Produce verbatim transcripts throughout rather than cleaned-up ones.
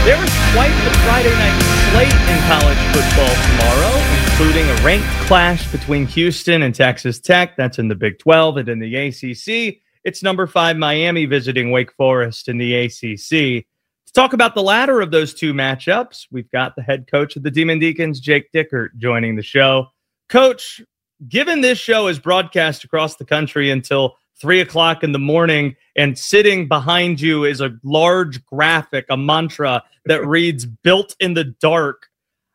There is quite the Friday night slate in college football tomorrow, including a ranked clash between Houston and Texas Tech. That's in the Big twelve. And in the A C C, it's number five Miami visiting Wake Forest in the A C C. To talk about the latter of those two matchups, we've got the head coach of the Demon Deacons, Jake Dickert, joining the show. Coach, given this show is broadcast across the country until three o'clock in the morning, and sitting behind you is a large graphic, a mantra that reads "Built in the Dark."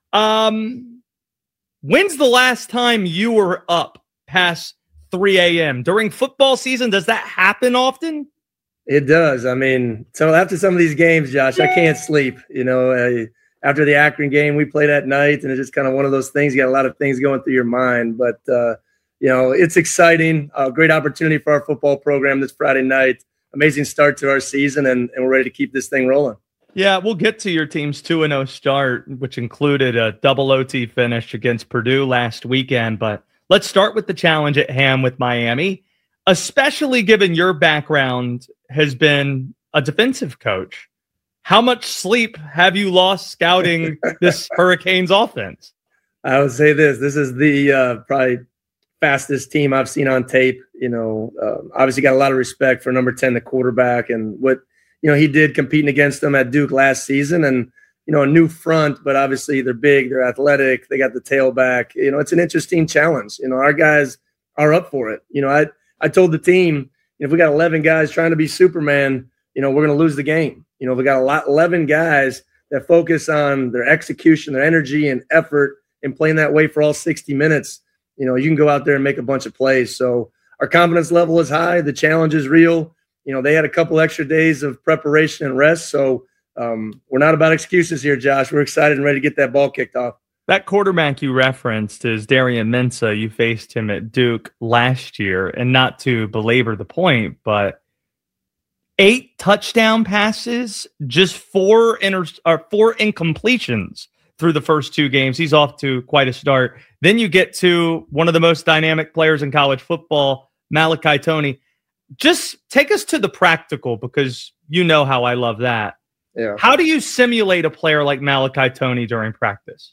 Um, when's the last time you were up past three a.m. during football season? Does that happen often? It does. I mean, so after some of these games, Josh, I can't sleep. You know, uh, after the Akron game, we played at night, and it's just kind of one of those things. You got a lot of things going through your mind, but uh, you know, it's exciting. A uh, great opportunity for our football program this Friday night. Amazing start to our season, and, and we're ready to keep this thing rolling. Yeah, we'll get to your team's two and oh start, which included a double O T finish against Purdue last weekend. But let's start with the challenge at hand with Miami, especially given your background has been a defensive coach. How much sleep have you lost scouting this Hurricanes offense? I would say this. This is the uh, probably fastest team I've seen on tape. You know, uh, obviously got a lot of respect for number ten, the quarterback, and what, you know, he did competing against them at Duke last season. And, you know, a new front, but obviously they're big, they're athletic, they got the tailback. You know, it's an interesting challenge. You know, our guys are up for it. You know, I, I told the team, if we got eleven guys trying to be Superman, you know, we're going to lose the game. You know, we got a lot, eleven guys that focus on their execution, their energy and effort, and playing that way for all sixty minutes. You know, you can go out there and make a bunch of plays. So our confidence level is high. The challenge is real. You know, they had a couple extra days of preparation and rest. So um, we're not about excuses here, Josh. We're excited and ready to get that ball kicked off. That quarterback you referenced is Darian Mensah. You faced him at Duke last year. And not to belabor the point, but eight touchdown passes, just four inter- or four incompletions through the first two games. He's off to quite a start. Then you get to one of the most dynamic players in college football, Malachi Toney. Just take us to the practical, because you know how I love that. Yeah. How do you simulate a player like Malachi Toney during practice?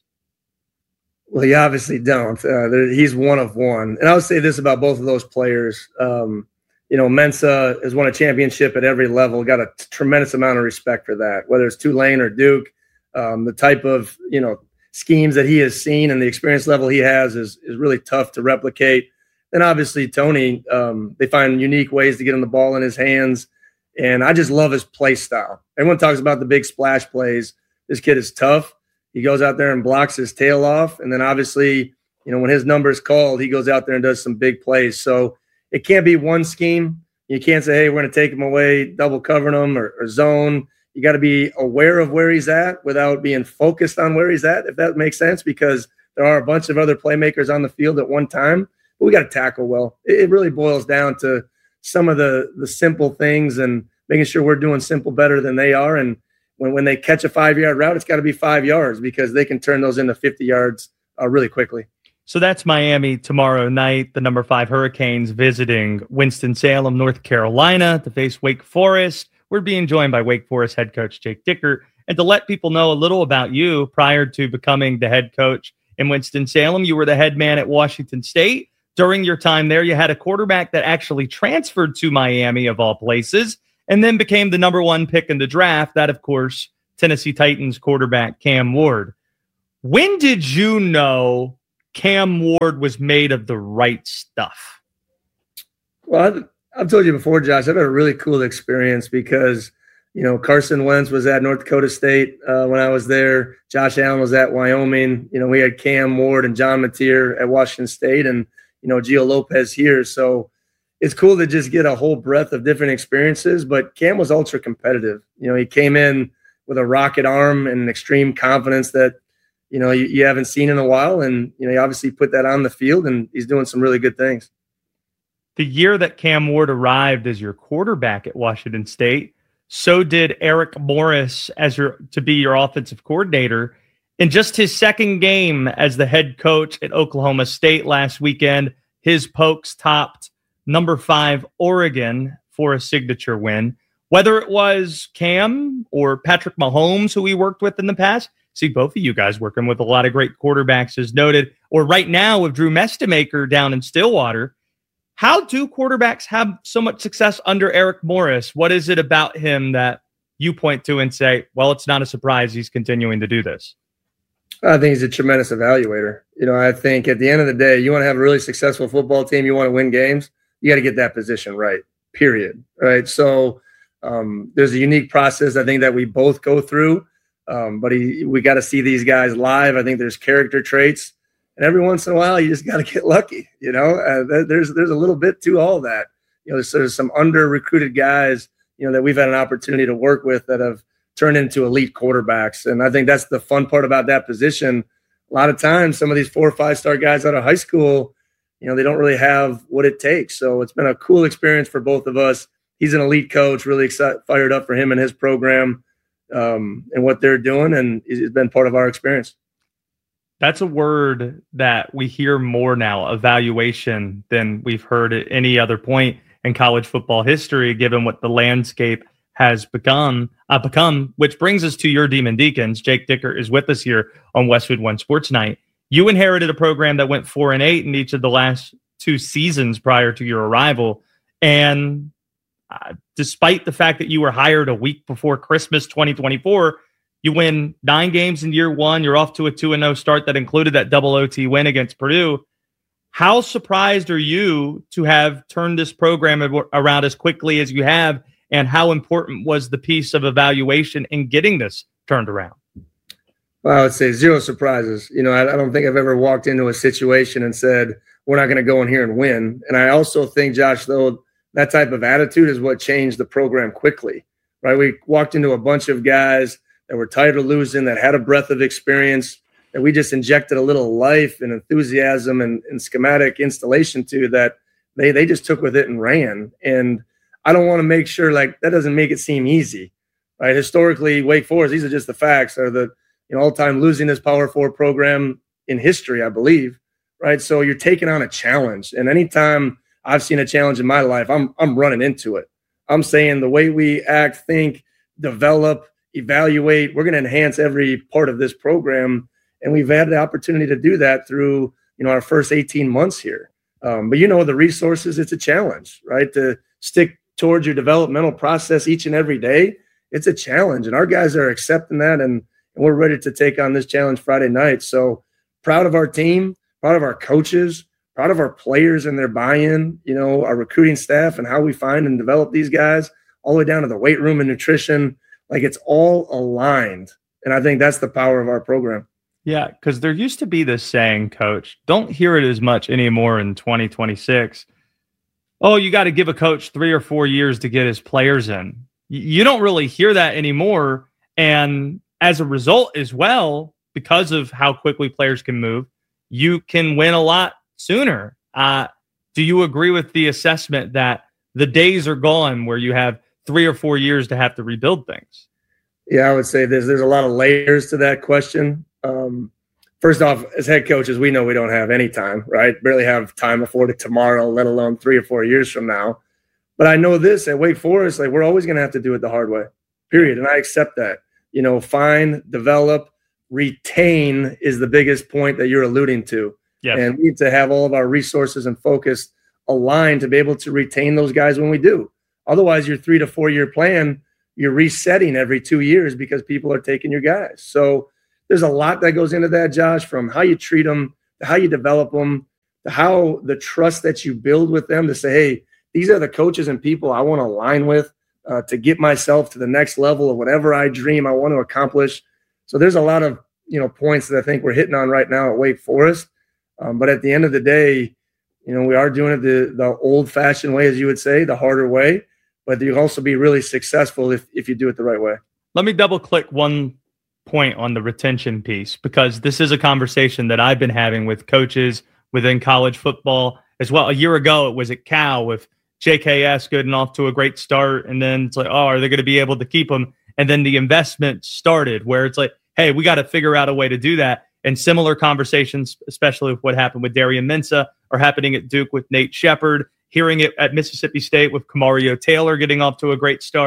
Well, you obviously don't. Uh, he's one of one. And I would say this about both of those players. Um, you know, Mensah has won a championship at every level, got a t- tremendous amount of respect for that, whether it's Tulane or Duke. Um, the type of, you know, schemes that he has seen and the experience level he has is, is really tough to replicate. And obviously Toney, um, they find unique ways to get him the ball in his hands. And I just love his play style. Everyone talks about the big splash plays. This kid is tough. He goes out there and blocks his tail off. And then obviously, you know, when his number is called, he goes out there and does some big plays. So it can't be one scheme. You can't say, hey, we're going to take him away, double covering him or, or zone. You got to be aware of where he's at without being focused on where he's at, if that makes sense, because there are a bunch of other playmakers on the field at one time. But we got to tackle well. It, it really boils down to some of the the simple things and making sure we're doing simple better than they are. And when, when they catch a five-yard route, it's got to be five yards because they can turn those into fifty yards uh, really quickly. So that's Miami tomorrow night, the number five Hurricanes visiting Winston-Salem, North Carolina to face Wake Forest. We're being joined by Wake Forest head coach Jake Dickert. And to let people know a little about you, prior to becoming the head coach in Winston-Salem, you were the head man at Washington State. During your time there, you had a quarterback that actually transferred to Miami, of all places, and then became the number one pick in the draft. That, of course, Tennessee Titans quarterback Cam Ward. When did you know Cam Ward was made of the right stuff? Well, I've told you before, Josh, I've had a really cool experience because, you know, Carson Wentz was at North Dakota State uh, when I was there. Josh Allen was at Wyoming. You know, we had Cam Ward and John Mateer at Washington State and, you know, Gio Lopez here. So it's cool to just get a whole breadth of different experiences. But Cam was ultra competitive. You know, he came in with a rocket arm and extreme confidence that, you know, you, you haven't seen in a while. And, you know, he obviously put that on the field and he's doing some really good things. The year that Cam Ward arrived as your quarterback at Washington State, so did Eric Morris as your to be your offensive coordinator. In just his second game as the head coach at Oklahoma State last weekend, his Pokes topped number five Oregon for a signature win. whether it was Cam or Patrick Mahomes, who we worked with in the past. See both of you guys working with a lot of great quarterbacks, as noted, or right now with Drew Mestemaker down in Stillwater. How do quarterbacks have so much success under Eric Morris? What is it about him that you point to and say, well, it's not a surprise he's continuing to do this? I think he's a tremendous evaluator. You know, I think at the end of the day, you want to have a really successful football team, you want to win games, you got to get that position right, period. Right. So um, there's a unique process, I think, that we both go through. Um, but he, we got to see these guys live. I think there's character traits, and every once in a while, you just got to get lucky. You know, uh, there's there's a little bit to all that. You know, there's, there's some under recruited guys, you know, that we've had an opportunity to work with that have turned into elite quarterbacks, and I think that's the fun part about that position. A lot of times, some of these four or five star guys out of high school, you know, they don't really have what it takes. So it's been a cool experience for both of us. He's an elite coach, really excited, fired up for him and his program. Um, and what they're doing, and it's been part of our experience. That's a word that we hear more now, evaluation, than we've heard at any other point in college football history, given what the landscape has become, uh, become, which brings us to your Demon Deacons. Jake Dicker is with us here on Westwood One Sports Night. You inherited a program that went four and eight in each of the last two seasons prior to your arrival, and Uh, despite the fact that you were hired a week before Christmas twenty twenty-four, you win nine games in year one. You're off to a two and oh start that included that double O T win against Purdue. How surprised are you to have turned this program around as quickly as you have, and how important was the piece of evaluation in getting this turned around? Well, I would say zero surprises. You know, I, I don't think I've ever walked into a situation and said, we're not going to go in here and win. And I also think, Josh, though, that type of attitude is what changed the program quickly, right? We walked into a bunch of guys that were tired of losing, that had a breadth of experience, that we just injected a little life and enthusiasm and, and schematic installation to, that they they just took with it and ran. And I don't want to make sure, like, that doesn't make it seem easy, right? Historically, Wake Forest, these are just the facts, are the you know all-time losingest Power Four program in history, I believe, right? So you're taking on a challenge, and anytime I've seen a challenge in my life, I'm I'm running into it. I'm saying the way we act, think, develop, evaluate, we're going to enhance every part of this program. And we've had the opportunity to do that through, you know, our first eighteen months here. Um, but, you know, the resources, it's a challenge, right? To stick towards your developmental process each and every day, it's a challenge. And our guys are accepting that, and, and we're ready to take on this challenge Friday night. So proud of our team, proud of our coaches, proud of our players and their buy-in, you know, our recruiting staff and how we find and develop these guys, all the way down to the weight room and nutrition. Like, it's all aligned. And I think that's the power of our program. Yeah, because there used to be this saying, Coach, don't hear it as much anymore in twenty twenty-six. Oh, you got to give a coach three or four years to get his players in. You don't really hear that anymore. And as a result as well, because of how quickly players can move, you can win a lot sooner. Uh, do you agree with the assessment that the days are gone where you have three or four years to have to rebuild things? Yeah, I would say there's there's a lot of layers to that question. Um, first off, as head coaches, we know we don't have any time, right? Barely have time afforded tomorrow, let alone three or four years from now. But I know this at Wake Forest, like, we're always going to have to do it the hard way, period. And I accept that. You know, find, develop, retain is the biggest point that you're alluding to. Yes. And we need to have all of our resources and focus aligned to be able to retain those guys when we do. Otherwise, your three to four year plan, you're resetting every two years because people are taking your guys. So there's a lot that goes into that, Josh, from how you treat them, to how you develop them, to how the trust that you build with them to say, hey, these are the coaches and people I want to align with uh, to get myself to the next level of whatever I dream I want to accomplish. So there's a lot of, you know, points that I think we're hitting on right now at Wake Forest. Um, but at the end of the day, you know, we are doing it the, the old-fashioned way, as you would say, the harder way. But you can also be really successful if, if you do it the right way. Let me double-click one point on the retention piece, because this is a conversation that I've been having with coaches within college football as well. A year ago, it was at Cal with J K S getting off to a great start. And then it's like, oh, are they going to be able to keep them? And then the investment started where it's like, hey, we got to figure out a way to do that. And similar conversations, especially with what happened with Darian Mensah, are happening at Duke with Nate Shepard, hearing it at Mississippi State with Kamario Taylor getting off to a great start.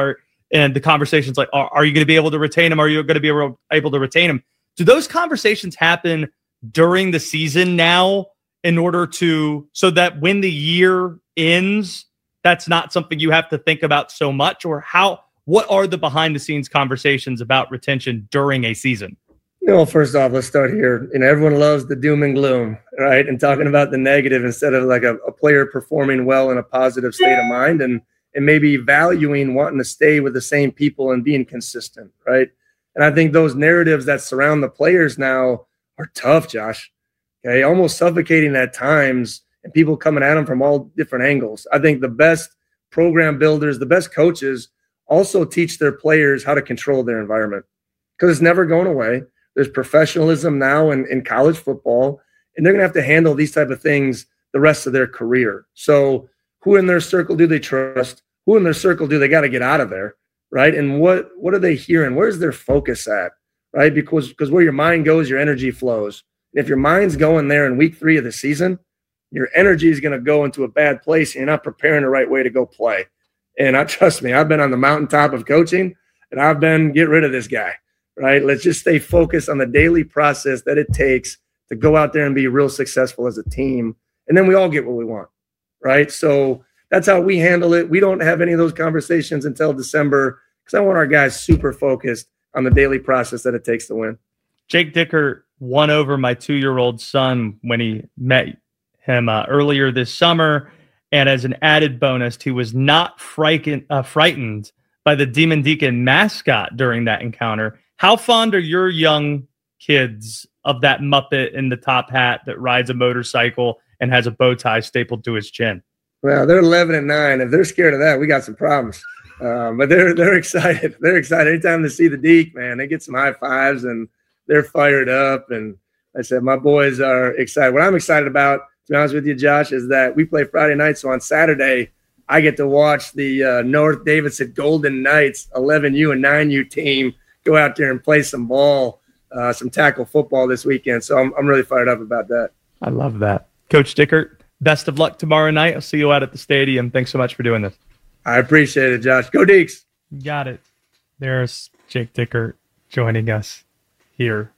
and the conversations like, are, are you going to be able to retain him? Are you going to be able, able to retain him? Do those conversations happen during the season now in order to, so that when the year ends, that's not something you have to think about so much? Or how, what are the behind the scenes conversations about retention during a season? Well, first off, let's start here. You know, everyone loves the doom and gloom, right? And talking about the negative instead of like a, a player performing well in a positive state of mind, and and maybe valuing wanting to stay with the same people and being consistent, right? And I think those narratives that surround the players now are tough, Josh. Okay, almost suffocating at times, and people coming at them from all different angles. I think the best program builders, the best coaches also teach their players how to control their environment, because it's never going away. There's professionalism now in, in college football, and they're going to have to handle these type of things the rest of their career. So who in their circle do they trust? Who in their circle do they got to get out of there, right? And what what are they hearing? Where's their focus at, right? Because, because where your mind goes, your energy flows. And if your mind's going there in week three of the season, your energy is going to go into a bad place, and you're not preparing the right way to go play. And I trust me, I've been on the mountaintop of coaching, and I've been get rid of this guy. Right? Let's just stay focused on the daily process that it takes to go out there and be real successful as a team. And then we all get what we want. Right? So that's how we handle it. We don't have any of those conversations until December, because I want our guys super focused on the daily process that it takes to win. Jake Dickert won over my two-year-old son when he met him uh, earlier this summer. And as an added bonus, he was not frightened, uh, frightened by the Demon Deacon mascot during that encounter. How fond are your young kids of that Muppet in the top hat that rides a motorcycle and has a bow tie stapled to his chin? Well, they're eleven and nine. If they're scared of that, we got some problems. Um, but they're they're excited. They're excited. Anytime they see the Deke, man, they get some high fives and they're fired up. And like I said, my boys are excited. What I'm excited about, to be honest with you, Josh, is that we play Friday night. So on Saturday, I get to watch the uh, North Davidson Golden Knights eleven U and nine U team go out there and play some ball, uh, some tackle football this weekend. So I'm I'm really fired up about that. I love that. Coach Dickert, best of luck tomorrow night. I'll see you out at the stadium. Thanks so much for doing this. I appreciate it, Josh. Go Deeks. Got it. There's Jake Dickert joining us here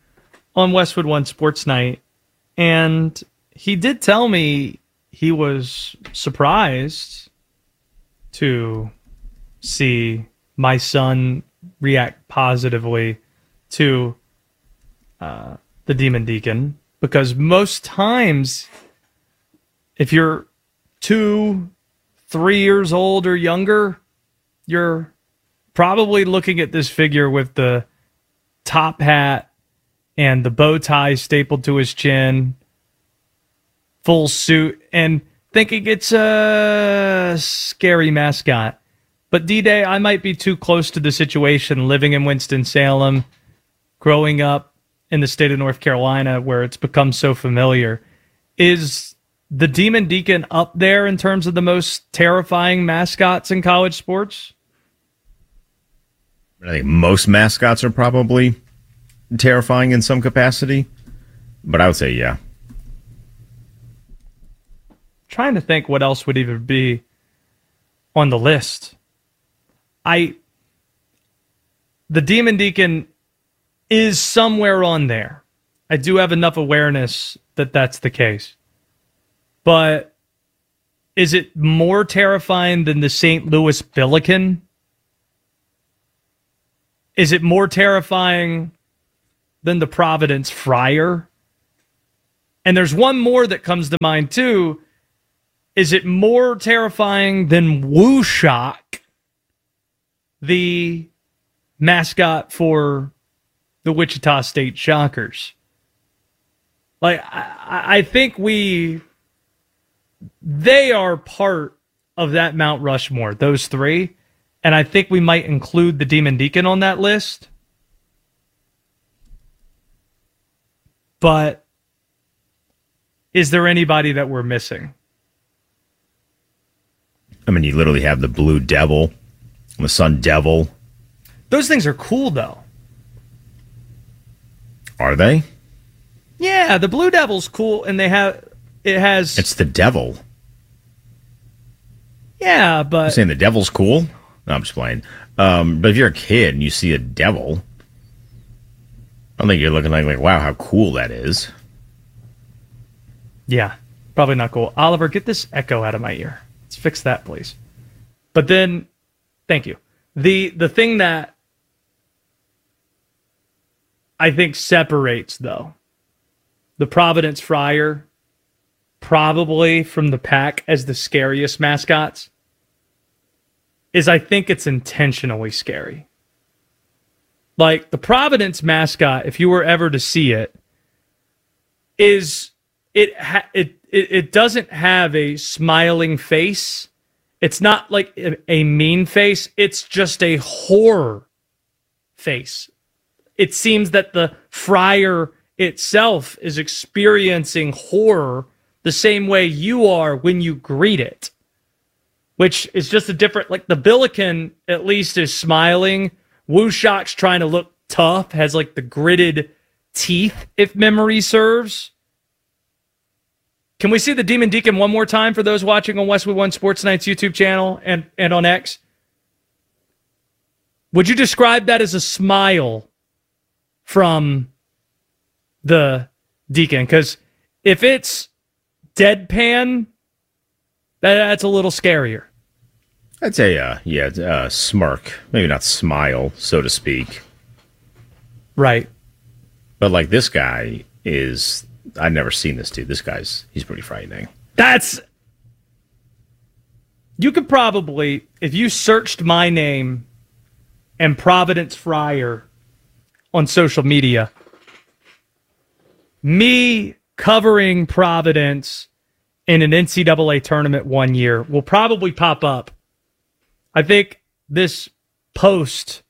on Westwood One Sports Night. And he did tell me he was surprised to see my son react positively to uh, the Demon Deacon, because most times if you're two, three years old or younger, you're probably looking at this figure with the top hat and the bow tie stapled to his chin, full suit, and thinking it's a scary mascot. But D-Day, I might be too close to the situation, living in Winston-Salem, growing up in the state of North Carolina, where it's become so familiar. Is the Demon Deacon up there in terms of the most terrifying mascots in college sports? I think most mascots are probably terrifying in some capacity, but I would say yeah. Trying to think what else would even be on the list. I, the Demon Deacon is somewhere on there. I do have enough awareness that that's the case. But is it more terrifying than the Saint Louis Billiken? Is it more terrifying than the Providence Friar? And there's one more that comes to mind too. Is it more terrifying than Woo Shock, the mascot for the Wichita State Shockers? Like, I, I think we, they are part of that Mount Rushmore, those three. And I think we might include the Demon Deacon on that list. But is there anybody that we're missing? I mean, you literally have the Blue Devil, the Sun Devil. Those things are cool, though. Are they? Yeah, the Blue Devil's cool, and they have it has. It's the devil. Yeah, but You're saying the devil's cool? No, I'm just playing. Um, but if you're a kid and you see a devil, I don't think you're looking like, like, wow, how cool that is. Yeah, probably not cool. Oliver, get this echo out of my ear. Let's fix that, please. But then, thank you. The the thing that I think separates, though, the Providence Friar probably from the pack as the scariest mascots is I think it's intentionally scary. Like, the Providence mascot, if you were ever to see it, is it ha- it, it it doesn't have a smiling face. It's not like a, a mean face. It's just a horror face. It seems that the friar itself is experiencing horror the same way you are when you greet it, which is just a different, like the Billiken at least is smiling. Wushok's trying to look tough, has like the gritted teeth, if memory serves. Can we see the Demon Deacon one more time for those watching on Westwood One Sports Night's YouTube channel and, and on X? Would you describe that as a smile from the Deacon? Because if it's deadpan, that, that's a little scarier. I'd say, uh, yeah, uh, smirk. Maybe not smile, so to speak. Right. But like this guy is, I've never seen this dude. This guy's, he's pretty frightening. That's, you could probably, if you searched my name and Providence Friar on social media, me covering Providence in an N C double A tournament one year will probably pop up. I think this post,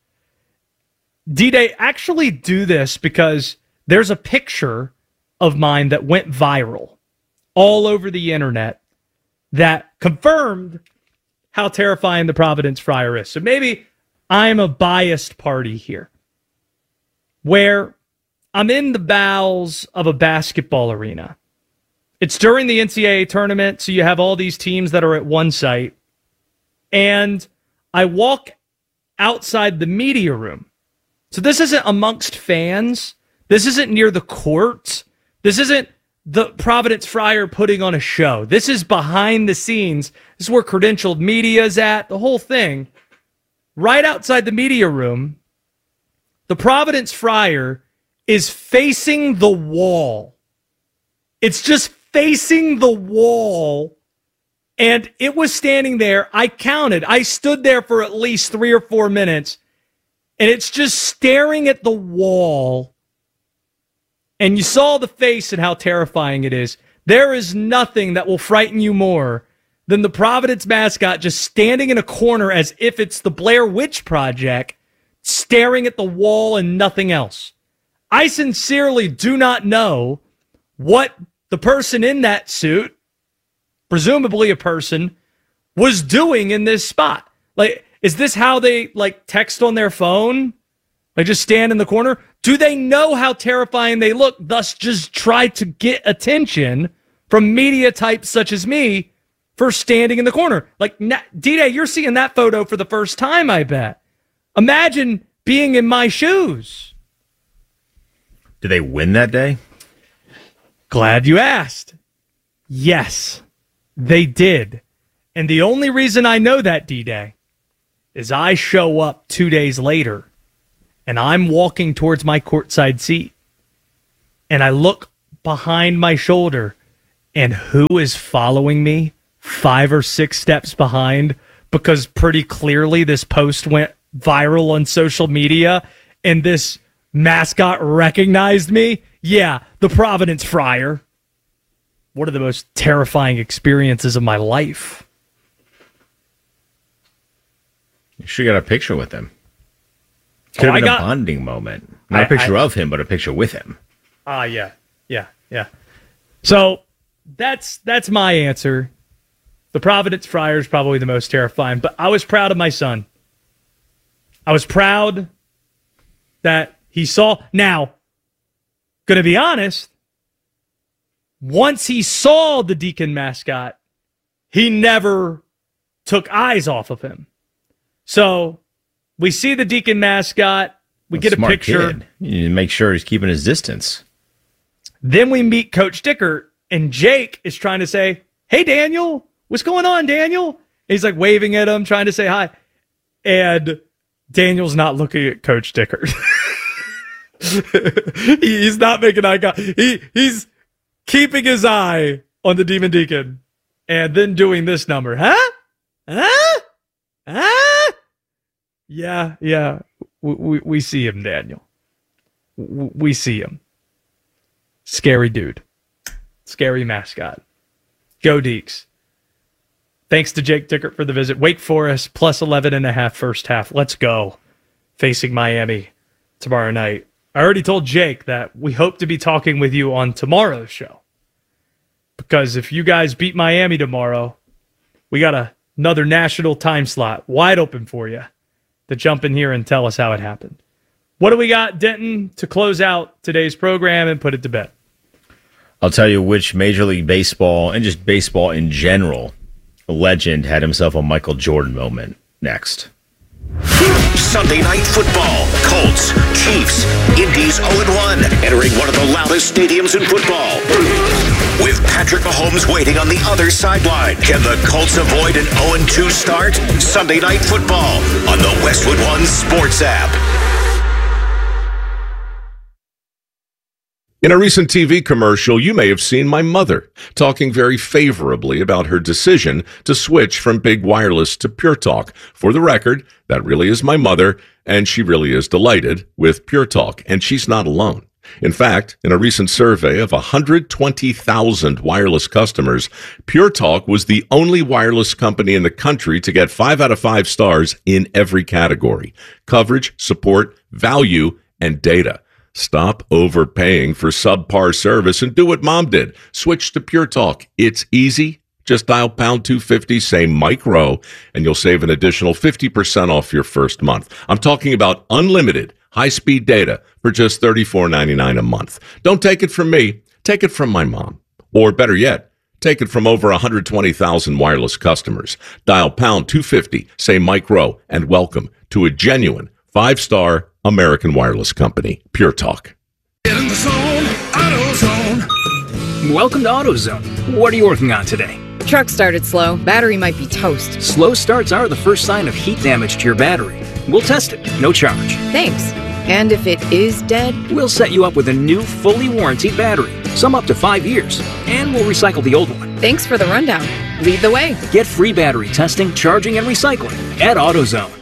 D-Day, actually do this because there's a picture of mine that went viral all over the internet that confirmed how terrifying the Providence Friar is. So maybe I'm a biased party here, where I'm in the bowels of a basketball arena. It's during the N C double A tournament, so you have all these teams that are at one site. And I walk outside the media room. So this isn't amongst fans. This isn't near the court. This isn't the Providence Friar putting on a show. This is behind the scenes. This is where credentialed media is at, the whole thing. Right outside the media room, the Providence Friar is facing the wall. It's just facing the wall. And it was standing there. I counted. I stood there for at least three or four minutes. And it's just staring at the wall. And you saw the face and how terrifying it is. There is nothing that will frighten you more than the Providence mascot just standing in a corner as if it's the Blair Witch Project, staring at the wall and nothing else. I sincerely do not know what the person in that suit, presumably a person, was doing in this spot. Like, is this how they, like, text on their phone? Like, just stand in the corner? Do they know how terrifying they look, thus just try to get attention from media types such as me for standing in the corner? Like, D-Day, you're seeing that photo for the first time, I bet. Imagine being in my shoes. Did they win that day? Glad you asked. Yes, they did. And the only reason I know that, D-Day, is I show up two days later and I'm walking towards my courtside seat and I look behind my shoulder and who is following me five or six steps behind, because pretty clearly this post went viral on social media and this mascot recognized me? Yeah, the Providence Friar. One of the most terrifying experiences of my life. You should get a picture with him. Could Oh, have I been got- a bonding moment. Not a I- picture I- of him, but a picture with him. Ah, yeah, yeah, yeah. So that's that's my answer. The Providence Friar is probably the most terrifying, but I was proud of my son. I was proud that he saw. Now, gonna be honest, once he saw the Deacon mascot, he never took eyes off of him. So We see the Deacon mascot. We Well, get a smart picture. kid. You need to make sure he's keeping his distance. Then we meet Coach Dicker, and Jake is trying to say, hey, Daniel, what's going on, Daniel? And he's like waving at him, trying to say hi. And Daniel's not looking at Coach Dicker. He's not making eye contact. He, he's keeping his eye on the Demon Deacon and then doing this number. Huh? Huh? Huh? Yeah, yeah. We, we, we see him, Daniel. We, we see him. Scary dude. Scary mascot. Go Deeks. Thanks to Jake Dickert for the visit. Wake Forest plus eleven and a half first half. Let's go. Facing Miami tomorrow night. I already told Jake that we hope to be talking with you on tomorrow's show. Because if you guys beat Miami tomorrow, we got a, another national time slot wide open for you to jump in here and tell us how it happened. What do we got, Denton, to close out today's program and put it to bed? I'll tell you which Major League Baseball and just baseball in general legend had himself a Michael Jordan moment next. Sunday Night Football. Colts, Chiefs, Indy's oh and one, entering one of the loudest stadiums in football. With Patrick Mahomes waiting on the other sideline, can the Colts avoid an oh and two start? Sunday Night Football on the Westwood One Sports app. In a recent T V commercial, you may have seen my mother talking very favorably about her decision to switch from big wireless to Pure Talk. For the record, that really is my mother, and she really is delighted with Pure Talk, and she's not alone. In fact, in a recent survey of one hundred twenty thousand wireless customers, Pure Talk was the only wireless company in the country to get five out of five stars in every category: coverage, support, value, and data. Stop overpaying for subpar service and do what Mom did. Switch to Pure Talk. It's easy. Just dial pound two fifty, say Mike Rowe, and you'll save an additional fifty percent off your first month. I'm talking about unlimited high-speed data for just thirty-four ninety-nine a month. Don't take it from me. Take it from my mom. Or better yet, take it from over one hundred twenty thousand wireless customers. Dial pound two fifty, say Mike Rowe, and welcome to a genuine five-star American wireless company, Pure Talk. Get in the zone, AutoZone. Welcome to AutoZone. What are you working on today? Truck started slow. Battery might be toast. Slow starts are the first sign of heat damage to your battery. We'll test it, no charge. Thanks. And if it is dead? We'll set you up with a new, fully warranted battery, some up to five years, and we'll recycle the old one. Thanks for the rundown. Lead the way. Get free battery testing, charging, and recycling at AutoZone.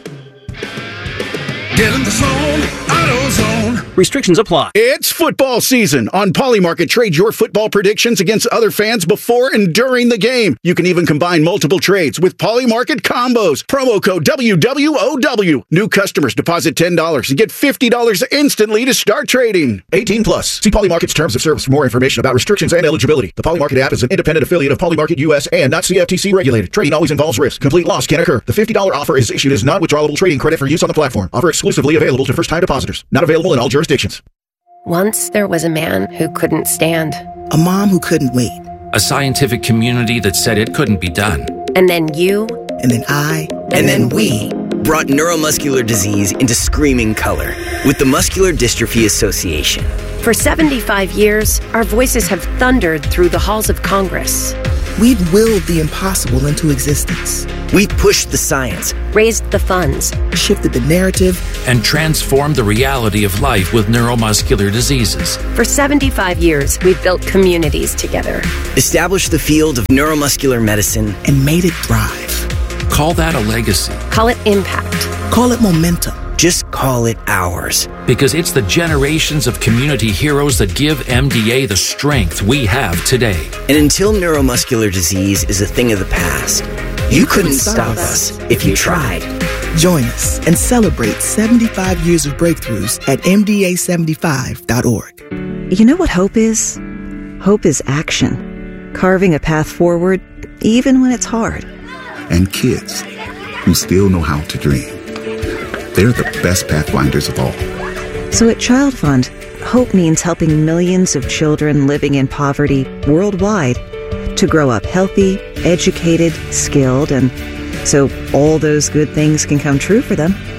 Get in the zone, AutoZone. Restrictions apply. It's football season. On Polymarket, trade your football predictions against other fans before and during the game. You can even combine multiple trades with Polymarket combos. Promo code W W O W. New customers deposit ten dollars and get fifty dollars instantly to start trading. eighteen plus. See Polymarket's terms of service for more information about restrictions and eligibility. The Polymarket app is an independent affiliate of Polymarket U S and not C F T C regulated. Trading always involves risk. Complete loss can occur. The fifty dollars offer is issued as non-withdrawable trading credit for use on the platform. Offer exclusively available to first-time depositors. Not available in all jurisdictions. Once there was a man who couldn't stand. A mom who couldn't wait. A scientific community that said it couldn't be done. And then you. And then I. And, and then, then we. Brought neuromuscular disease into screaming color with the Muscular Dystrophy Association. For seventy-five years, our voices have thundered through the halls of Congress. We've willed the impossible into existence. We've pushed the science, raised the funds, shifted the narrative, and transformed the reality of life with neuromuscular diseases. For seventy-five years, we've built communities together, established the field of neuromuscular medicine, and made it thrive. Call that a legacy. Call it impact. Call it momentum. Just call it ours. Because it's the generations of community heroes that give M D A the strength we have today. And until neuromuscular disease is a thing of the past, you, you couldn't, couldn't stop us if you tried. Join us and celebrate seventy-five years of breakthroughs at M D A seventy-five dot org. You know what hope is? Hope is action. Carving a path forward, even when it's hard. And kids who still know how to dream. They're the best pathfinders of all. So at Child Fund, hope means helping millions of children living in poverty worldwide to grow up healthy, educated, skilled, and so all those good things can come true for them.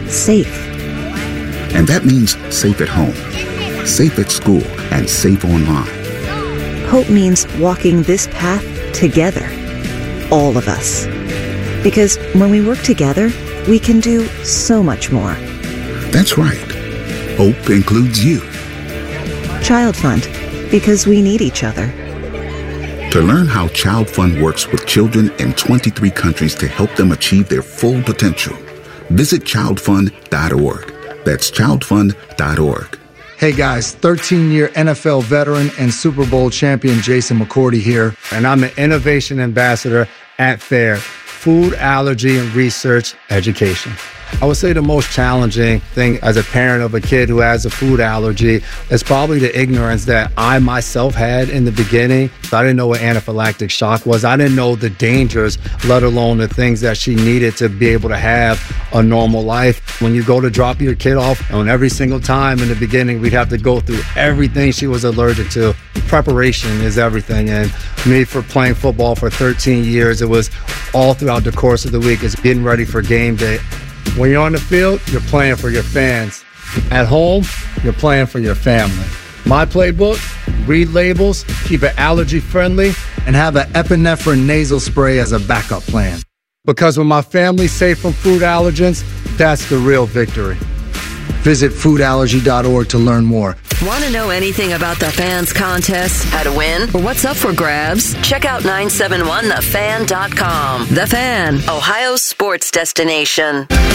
safe. And that means safe at home, safe at school, and safe online. Hope means walking this path together, all of us. Because when we work together, we can do so much more. That's right. Hope includes you. Child Fund, because we need each other. To learn how Child Fund works with children in twenty-three countries to help them achieve their full potential, visit child fund dot org. That's child fund dot org. Hey guys, thirteen-year N F L veteran and Super Bowl champion Jason McCourty here, and I'm the Innovation Ambassador at FAIR, Food Allergy and Research Education. I would say the most challenging thing as a parent of a kid who has a food allergy is probably the ignorance that I myself had in the beginning. I didn't know what anaphylactic shock was. I didn't know the dangers, let alone the things that she needed to be able to have a normal life. When you go to drop your kid off, and every single time in the beginning, we'd have to go through everything she was allergic to. Preparation is everything. And me, for playing football for thirteen years, it was all throughout the course of the week. It's getting ready for game day. When you're on the field, you're playing for your fans. At home, you're playing for your family. My playbook, read labels, keep it allergy friendly, and have an epinephrine nasal spray as a backup plan. Because when my family's safe from food allergens, that's the real victory. Visit food allergy dot org to learn more. Want to know anything about the Fans contest, how to win, or what's up for grabs? Check out nine seven one the fan dot com. The Fan, Ohio's sports destination.